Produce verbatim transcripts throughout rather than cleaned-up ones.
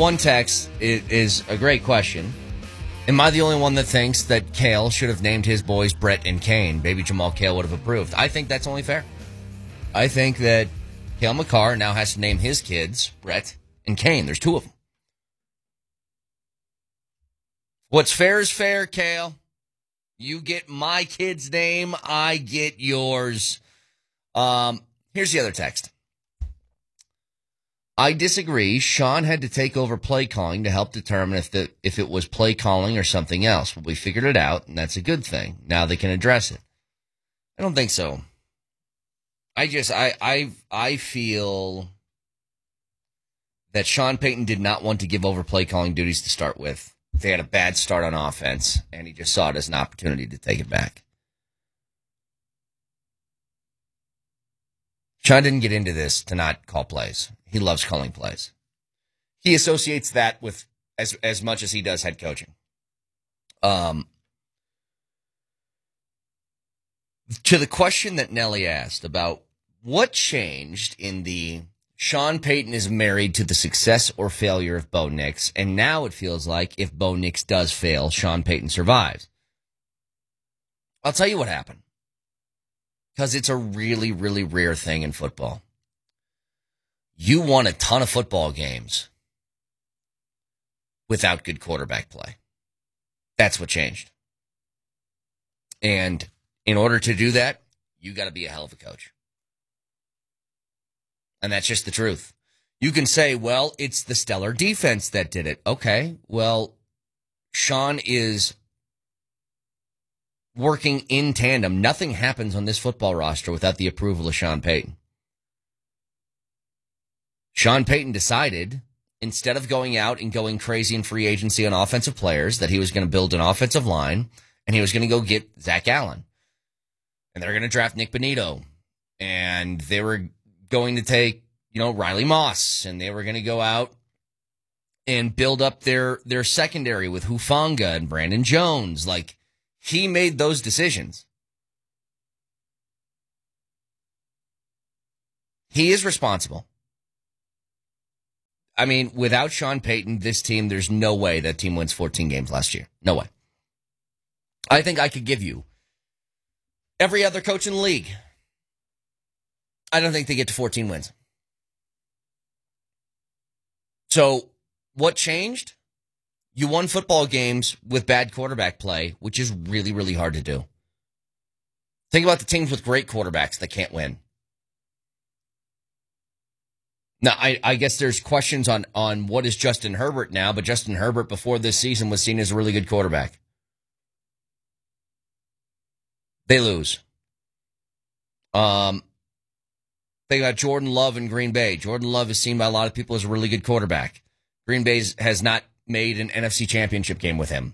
one text is, is a great question. Am I the only one that thinks that Cale should have named his boys Brett and Kane? Baby Jamal Cale would have approved. I think that's only fair. I think that Cale Makar now has to name his kids Brett and Kane. There's two of them. What's fair is fair, Cale. You get my kid's name, I get yours. Um, here's the other text. I disagree. Sean had to take over play calling to help determine if the if it was play calling or something else. But we figured it out, and that's a good thing. Now they can address it. I don't think so. I just I I I feel that Sean Payton did not want to give over play calling duties to start with. They had a bad start on offense, and he just saw it as an opportunity to take it back. Sean didn't get into this to not call plays. He loves calling plays. He associates that with as as much as he does head coaching. Um, to the question that Nelly asked about what changed in the Sean Payton is married to the success or failure of Bo Nix, and now it feels like if Bo Nix does fail, Sean Payton survives. I'll tell you what happened. Because it's a really, really rare thing in football. You won a ton of football games without good quarterback play. That's what changed. And in order to do that, you got to be a hell of a coach. And that's just the truth. You can say, well, it's the stellar defense that did it. Okay, well, Sean is working in tandem. Nothing happens on this football roster without the approval of Sean Payton. Sean Payton decided, instead of going out and going crazy in free agency on offensive players, that he was going to build an offensive line, and he was going to go get Zach Allen. And they're going to draft Nick Bonito. And they were going to take, you know, Riley Moss, and they were going to go out and build up their, their secondary with Hufanga and Brandon Jones. Like, he made those decisions. He is responsible. I mean, without Sean Payton, this team, there's no way that team wins fourteen games last year. No way. I think I could give you every other coach in the league. I don't think they get to fourteen wins. So, what changed? You won football games with bad quarterback play, which is really, really hard to do. Think about the teams with great quarterbacks that can't win. Now, I, I guess there's questions on, on what is Justin Herbert now, but Justin Herbert before this season was seen as a really good quarterback. They lose. Um, they got Jordan Love in Green Bay. Jordan Love is seen by a lot of people as a really good quarterback. Green Bay has not made an N F C championship game with him.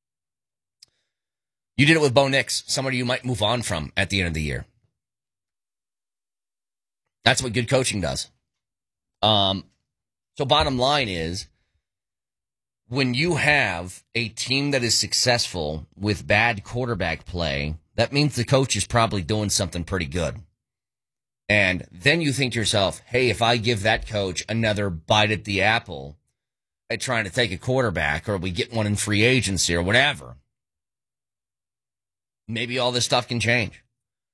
You did it with Bo Nix, somebody you might move on from at the end of the year. That's what good coaching does. Um, so bottom line is, when you have a team that is successful with bad quarterback play, that means the coach is probably doing something pretty good. And then you think to yourself, hey, if I give that coach another bite at the apple at trying to take a quarterback, or we get one in free agency or whatever, maybe all this stuff can change.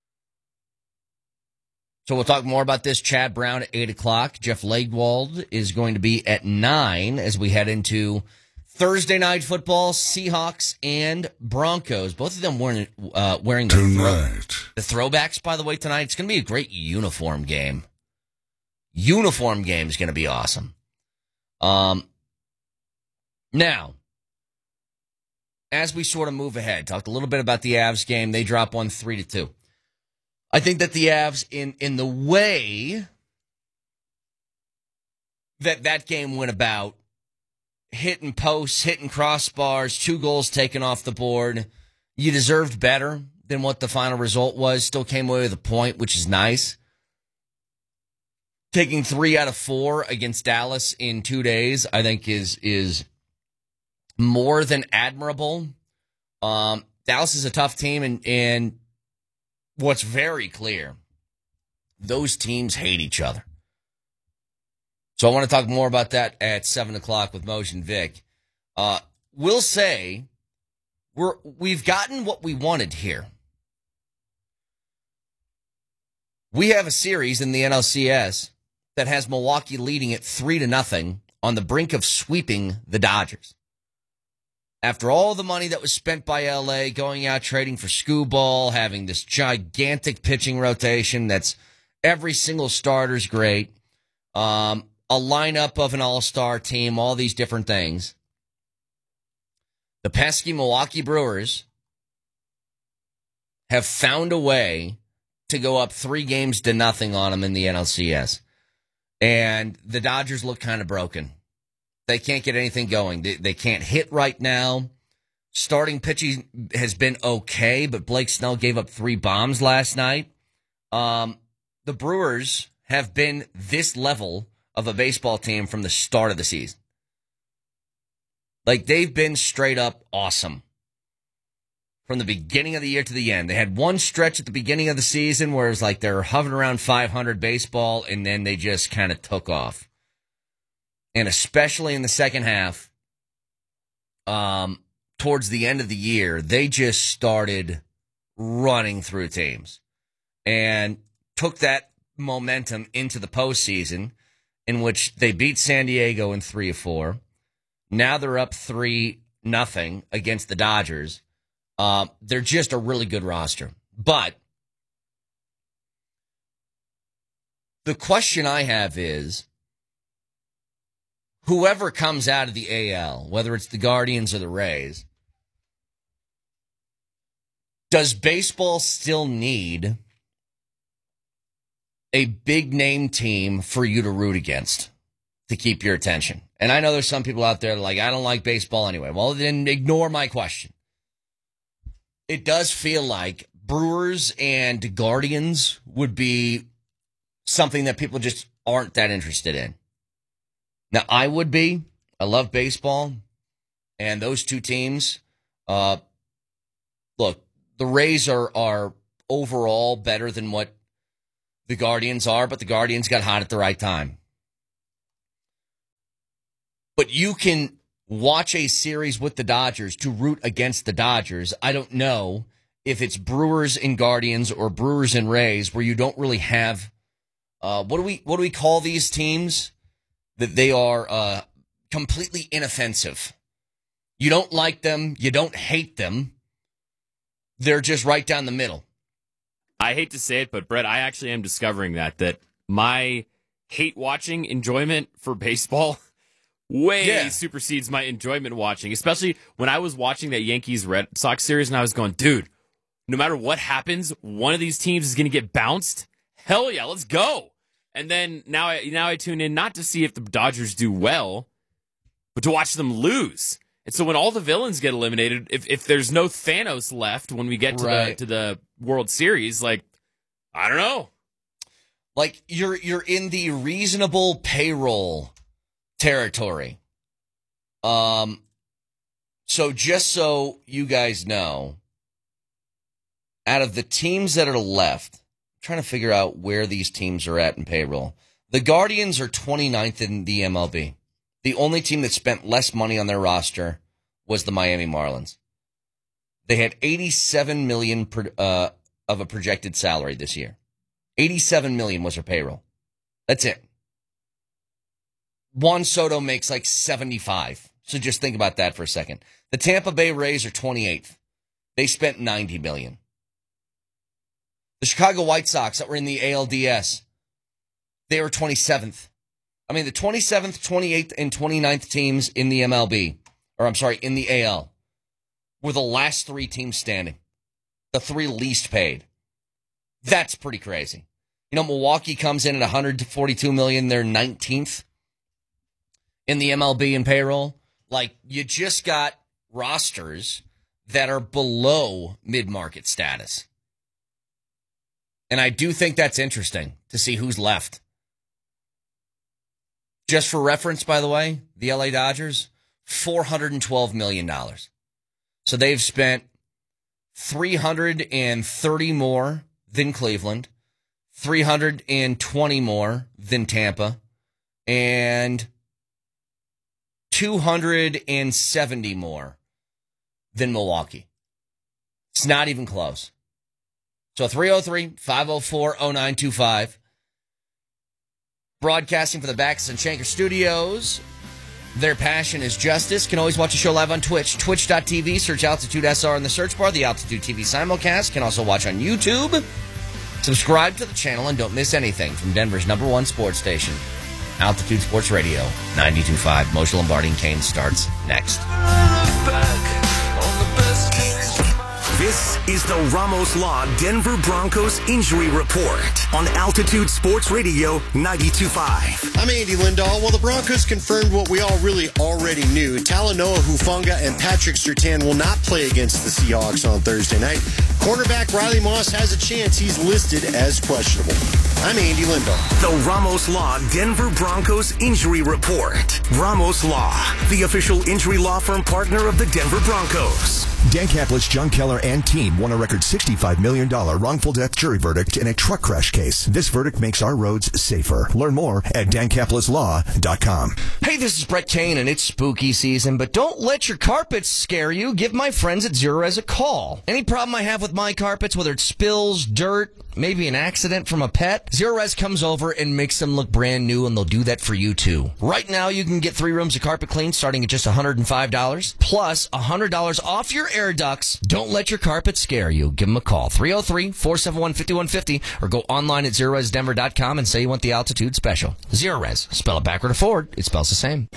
So we'll talk more about this. Chad Brown at eight o'clock. Jeff Legwold is going to be at nine as we head into Thursday night football. Seahawks and Broncos. Both of them wearing, uh, wearing the, throw- the throwbacks, by the way, tonight. It's going to be a great uniform game. Uniform game is going to be awesome. Um, now, as we sort of move ahead, talked a little bit about the Avs game. They drop one three to two. I think that the Avs, in, in the way that that game went about, hitting posts, hitting crossbars, two goals taken off the board, you deserved better than what the final result was. Still came away with a point, which is nice. Taking three out of four against Dallas in two days, I think is is more than admirable. Um, Dallas is a tough team, and and what's very clear, those teams hate each other. So I want to talk more about that at seven o'clock with Moj and Vic. Uh, we'll say we're, we've gotten what we wanted here. We have a series in the N L C S that has Milwaukee leading at three to nothing on the brink of sweeping the Dodgers. After all the money that was spent by L A going out trading for Skubal, having this gigantic pitching rotation that's every single starter's great, um, a lineup of an all-star team, all these different things. The pesky Milwaukee Brewers have found a way to go up three games to nothing on them in the N L C S. And the Dodgers look kind of broken. They can't get anything going. They, they can't hit right now. Starting pitching has been okay, but Blake Snell gave up three bombs last night. Um, the Brewers have been this level of a baseball team from the start of the season. Like, they've been straight up awesome from the beginning of the year to the end. They had one stretch at the beginning of the season where it was like they were hovering around five hundred baseball, and then they just kind of took off. And especially in the second half, um, towards the end of the year, they just started running through teams and took that momentum into the postseason, in which they beat San Diego in three of four. Now they're up three nothing against the Dodgers. Uh, they're just a really good roster. But the question I have is, whoever comes out of the A L, whether it's the Guardians or the Rays, does baseball still need a big-name team for you to root against to keep your attention? And I know there's some people out there that are like, I don't like baseball anyway. Well, then ignore my question. It does feel like Brewers and Guardians would be something that people just aren't that interested in. Now, I would be. I love baseball. And those two teams, uh, look, the Rays are, are overall better than what the Guardians are, but the Guardians got hot at the right time. But you can watch a series with the Dodgers to root against the Dodgers. I don't know if it's Brewers and Guardians or Brewers and Rays, where you don't really have uh, what do we what do we call these teams? That they are uh, completely inoffensive. You don't like them. You don't hate them. They're just right down the middle. I hate to say it, but Brett, I actually am discovering that, that my hate watching enjoyment for baseball way yeah. supersedes my enjoyment watching, especially when I was watching that Yankees-Red Sox series and I was going, dude, no matter what happens, one of these teams is going to get bounced. Hell yeah, let's go. And then now I, now I tune in not to see if the Dodgers do well, but to watch them lose. And so when all the villains get eliminated, if if there's no Thanos left when we get to right. the to the World Series, like, I don't know. Like, you're you're in the reasonable payroll territory. Um so just so you guys know, out of the teams that are left, I'm trying to figure out where these teams are at in payroll. The Guardians are twenty-ninth in the M L B. The only team that spent less money on their roster was the Miami Marlins. They had eighty-seven million dollars per, uh, of a projected salary this year. eighty-seven million dollars was their payroll. That's it. Juan Soto makes like seventy-five. So just think about that for a second. The Tampa Bay Rays are twenty-eighth. They spent ninety million dollars. The Chicago White Sox that were in the A L D S, they were twenty-seventh. I mean, the twenty-seventh, twenty-eighth, and twenty-ninth teams in the M L B, or I'm sorry, in the A L, were the last three teams standing. The three least paid. That's pretty crazy. You know, Milwaukee comes in at one hundred forty-two million dollars. They're nineteenth in the M L B in payroll. Like, you just got rosters that are below mid-market status. And I do think that's interesting to see who's left. Just for reference, by the way, the L A Dodgers, four hundred twelve million dollars. So they've spent three hundred thirty more than Cleveland, three hundred twenty more than Tampa, and two hundred seventy more than Milwaukee. It's not even close. So three oh three, five oh four, oh nine two five. Broadcasting for the Backus and Shanker Studios. Their passion is justice. Can always watch the show live on Twitch. Twitch dot t v. Search Altitude S R in the search bar. The Altitude T V simulcast. Can also watch on YouTube. Subscribe to the channel and don't miss anything from Denver's number one sports station. Altitude Sports Radio, ninety-two point five. Moshe Lombardi and Kane starts next. This is the Ramos Law Denver Broncos Injury Report on Altitude Sports Radio ninety-two point five. I'm Andy Lindahl. Well, the Broncos confirmed what we all really already knew. Talanoa Hufanga and Patrick Surtain will not play against the Seahawks on Thursday night. Cornerback Riley Moss has a chance. He's listed as questionable. I'm Andy Lindahl. The Ramos Law Denver Broncos Injury Report. Ramos Law, the official injury law firm partner of the Denver Broncos. Dan Kaplich, John Keller, and team won a record sixty-five million dollars wrongful death jury verdict in a truck crash case. This verdict makes our roads safer. Learn more at dan kaplich law dot com. Hey, this is Brett Kane, and it's spooky season, but don't let your carpets scare you. Give my friends at Zerorez a call. Any problem I have with my carpets, whether it's spills, dirt, maybe an accident from a pet, Zerorez comes over and makes them look brand new, and they'll do that for you, too. Right now, you can get three rooms of carpet clean starting at just one hundred five dollars, plus one hundred dollars off your air ducts. Don't let your carpet scare you. Give them a call, three oh three, four seven one, five one five oh, or go online at zerorez denver dot com and say you want the Altitude Special. Zerorez. Spell it backward or forward. It spells the same.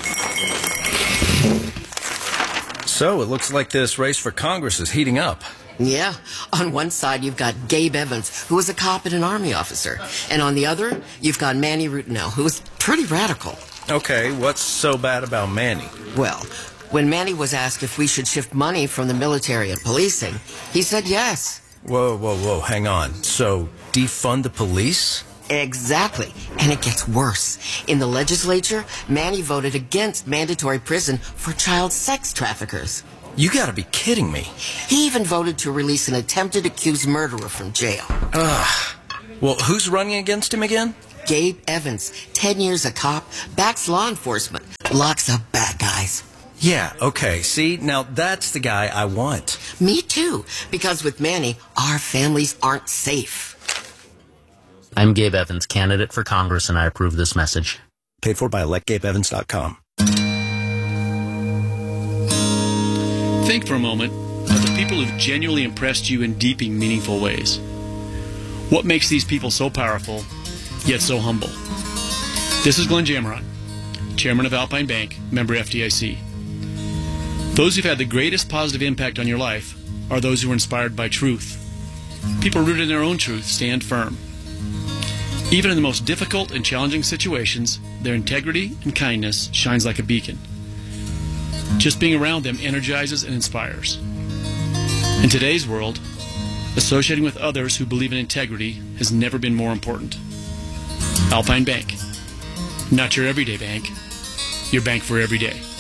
So, it looks like this race for Congress is heating up. Yeah. On one side, you've got Gabe Evans, who was a cop and an Army officer. And on the other, you've got Manny Rutinel, who was pretty radical. Okay, what's so bad about Manny? Well, when Manny was asked if we should shift money from the military and policing, he said yes. Whoa, whoa, whoa, hang on. So, defund the police? Exactly. And it gets worse. In the legislature, Manny voted against mandatory prison for child sex traffickers. You gotta be kidding me. He even voted to release an attempted accused murderer from jail. Ugh. Well, who's running against him again? Gabe Evans, ten years a cop, backs law enforcement, locks up bad guys. Yeah, okay. See, now that's the guy I want. Me too, because with Manny, our families aren't safe. I'm Gabe Evans, candidate for Congress, and I approve this message. Paid for by elect gabe evans dot com. Think for a moment of the people who've genuinely impressed you in deep and meaningful ways. What makes these people so powerful, yet so humble? This is Glenn Jammeron, Chairman of Alpine Bank, member F D I C. Those who've had the greatest positive impact on your life are those who are inspired by truth. People rooted in their own truth stand firm. Even in the most difficult and challenging situations, their integrity and kindness shines like a beacon. Just being around them energizes and inspires. In today's world, associating with others who believe in integrity has never been more important. Alpine Bank. Not your everyday bank, your bank for every day.